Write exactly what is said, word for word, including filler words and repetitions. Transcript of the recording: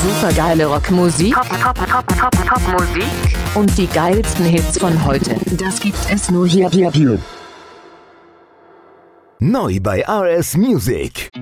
supergeile Rockmusik, Pop, Pop, Pop, Pop, Popmusik und die geilsten Hits von heute. Das gibt es nur hier, hier, hier. Neu bei R S Music.